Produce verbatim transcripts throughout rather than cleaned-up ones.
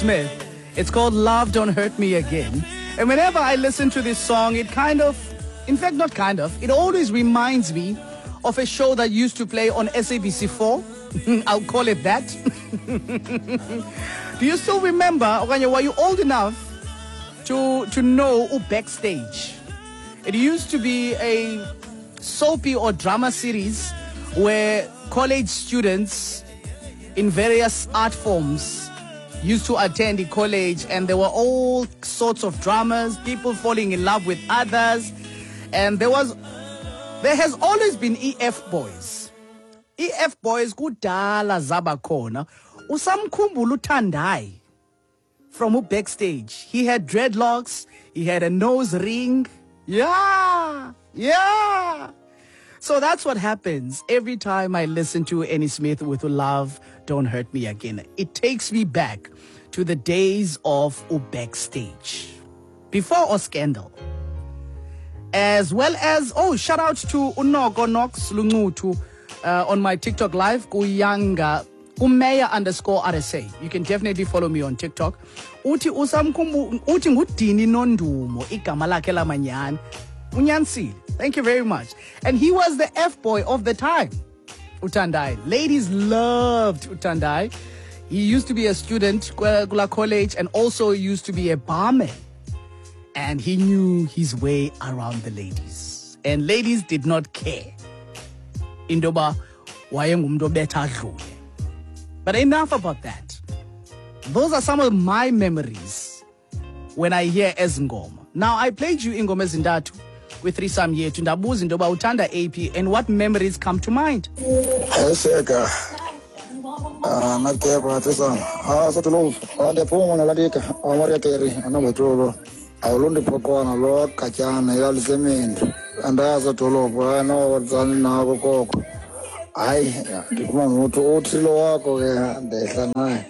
Smith. It's called Love Don't Hurt Me Again. And whenever I listen to this song, it kind of, in fact, not kind of, it always reminds me of a show that used to play on S A B C four. I'll call it that. Do you still remember, Okanye, were you old enough to, to know Backstage? It used to be a soapy or drama series where college students in various art forms used to attend the college, and there were all sorts of dramas, people falling in love with others, and there was there has always been E F boys. E F boys kudala zaba khona. Usamkhumbula uThandai from Backstage. He had dreadlocks, he had a nose ring. Yeah, yeah. So that's what happens every time I listen to Annie Smith with Love Don't Hurt Me Again. It takes me back to the days of Backstage, before or Scandal. As well as, oh, shout out to Unoko Nox Lungutu uh, on my TikTok live, Kuyanga, Umeya underscore R S A. You can definitely follow me on TikTok. Uti usamkumbu, uti ngudini nondumo, igama lakhe lamanyani. Unyansile. Thank you very much. And he was the F-boy of the time, uThandai. Ladies loved uThandai. He used to be a student at Kula College and also used to be a barman. And he knew his way around the ladies. And ladies did not care. Indoba wayengumntu obetha adlule. But enough about that. Those are some of my memories when I hear Ezngoma. Now, I played you Ingoma Zindatu with Risam Yetu. Ndabuzi ndoba uthanda A P, and what memories come to mind? Eseka. Ah, nakeba tsana. Ah, sotolo. Ade pongo na ladika. Amaria keri, anamotolo. Awulondi phokwana lo katyana yalisemendo. Andaza tolo bana wazana nako koko. Hayi, ndikuma umuntu uthilo wakho ke ndehla naye.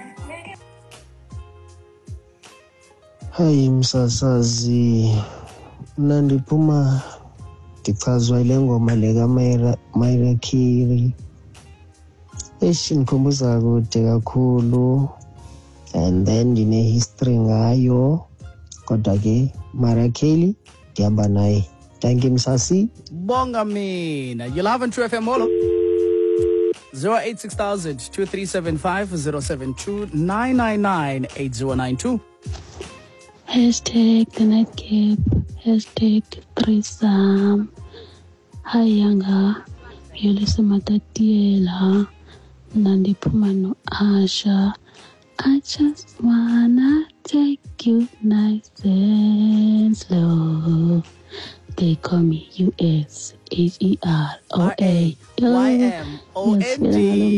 Hayi msasazi. Nandiphuma ndichazwa ile ngoma leka Mayra Mayra Carey. Eshindikhumbuza kude kakhulu, and then ndine history ngayo, kodwa ke Mayra Carey ndihamba naye. Thank you msasi. Bonga mina. You love and True F M Molo. zero eight six thousand two three seven five zero seven two nine nine nine eight zero nine two. Hashtag the nightcap. Hashtag threesome. Hi Yanga. Yolisa Matatiela. Nandiphuma no Asha. I just wanna take you nice and slow. They call me U S H E R O A Y M O N D.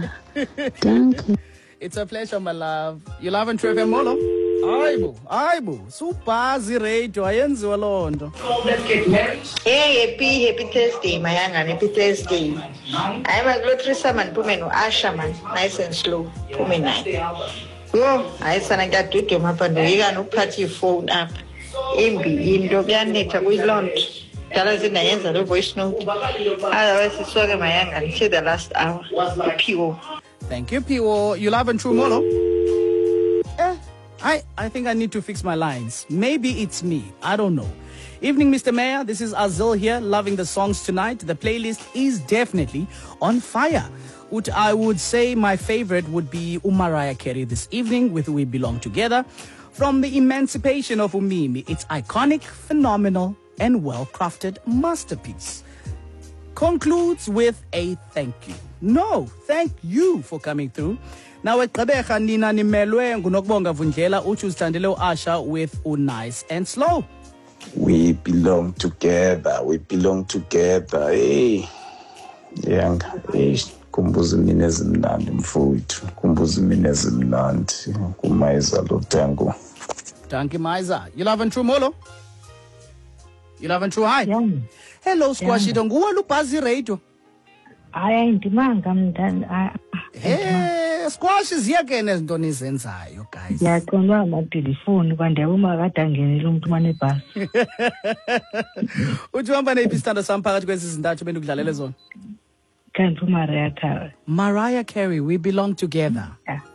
It's a pleasure, my love. You love and Trevor Molo? Aibu, aibu. Supazi radio ayenziwa lonto. Hey, happy happy Thursday, my young happy Thursday. I'm a glotry man, Pumeno, Asha man, nice and slow, Pumena. Oh, I said I got to do my pando. You got no party phone up. Imbi, Indo, Yanita, we launched. Tell us in the answer, the voice note. Otherwise, it's so my young and say the last hour. P O. Thank you, P O. You love and True Molo? Eh. I, I think I need to fix my lines. Maybe it's me. I don't know. Evening, Mister Mayor. This is Azil here, loving the songs tonight. The playlist is definitely on fire. What I would say my favorite would be Mariah Carey this evening with We Belong Together. From the emancipation of Umimi, it's iconic, phenomenal, and well-crafted masterpiece. Concludes with a thank you. No, thank you for coming through. Now at Kabecha Nina Nimelwe Ngunokbonga Vundlela Uchu Standelo Asha with Unice and Slow. We belong together. We belong together. Hey. Young. Hey. Kumbuzi mina zimnandi mfowethu. Kumbuzi mina zimnandi. Kumayiza lo tango. Thank you, Maiza. You love and True Molo? You love and True Hi? Yeah. Hello, Squashy. Don't go to Bazi Radio. I ain't demanding. I'm done. Hey, Squash is here again as Donny Zenza, you guys. Yeah, come on, my telephone. When the woman got angry, room to money pass. Would you want to stand some part of this in Dutch when you got a zone? Can't Mariah Carey. Mariah Carey, We Belong Together. Yeah.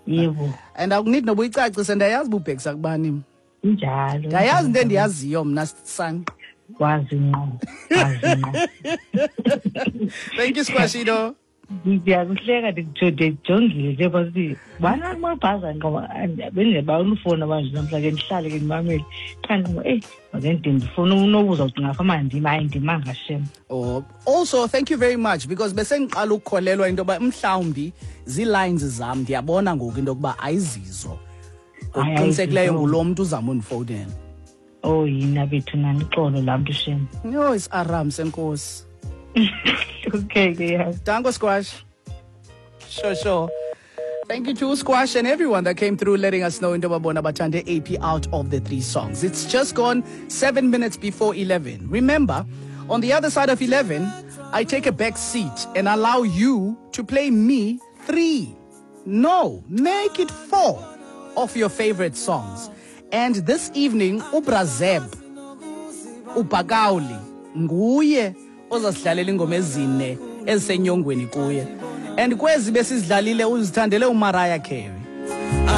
Yebo. And akunidi noba uyicacise ndayazi ubhekisa kubani. Njalo. Ndayazi into endiyaziyo mna sang. Kwazi ngqo. Kwazi ngqo. Thank you Squashito. Ngiyakuhleka ndikujode jongile nje basi bana mabhaza ngoba bengeba ulufona manje namhlanje ndihlale ke ngimameli kanti ngo eh ngente ndifuna unobuza ukuthi ngafama ndima ayindimanga shem. Oh, also thank you very much because bese ngiqala ukukholelwa into ba mhlawumbi zi lines zami ndiyabona ngoku into kuba ayizizo. Uqinisekileyo ngulo muntu uzama unifowunela. Oh yina bethu nanixolo lamntu shem. No, it's Aram senkosi. Okay, yeah. Tango Squash. Sure, sure. Thank you to Squash and everyone that came through letting us know in Babona Batande A P out of the three songs. It's just gone seven minutes before eleven. Remember, on the other side of eleven, I take a back seat and allow you to play me three. No, make it four of your favorite songs. And this evening, Ubrazeb, Upagauli, Nguye, ozasidlalela ingoma ezine ezisenyongweni kuye and kwezi besidlalile uzithandele uMariah Carey.